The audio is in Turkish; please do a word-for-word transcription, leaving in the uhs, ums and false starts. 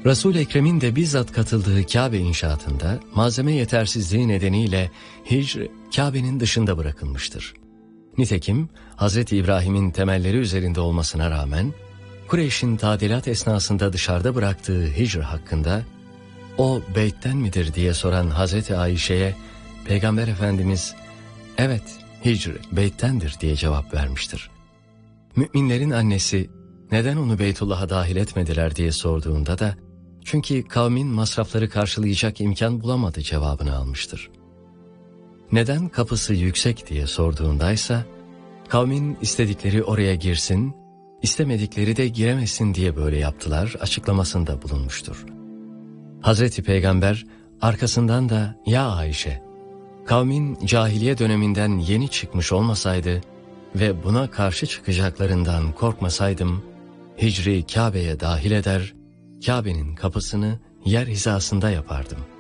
Resul-i Ekrem'in de bizzat katıldığı Kabe inşaatında malzeme yetersizliği nedeniyle Hicr, Kabe'nin dışında bırakılmıştır. Nitekim Hazreti İbrahim'in temelleri üzerinde olmasına rağmen Kureyş'in tadilat esnasında dışarıda bıraktığı Hicr hakkında "O beytten midir?" diye soran Hazreti Ayşe'ye Peygamber Efendimiz "Evet, Hicr beyttendir" diye cevap vermiştir. Müminlerin annesi neden onu Beytullah'a dahil etmediler diye sorduğunda da çünkü kavmin masrafları karşılayacak imkan bulamadı cevabını almıştır. Neden kapısı yüksek diye sorduğundaysa kavmin istedikleri oraya girsin, istemedikleri de giremesin diye böyle yaptılar açıklamasında bulunmuştur. Hazreti Peygamber arkasından da "Ya Ayşe, kavmin cahiliye döneminden yeni çıkmış olmasaydı ve buna karşı çıkacaklarından korkmasaydım, Hicri Kabe'ye dahil eder, Kabe'nin kapısını yer hizasında yapardım."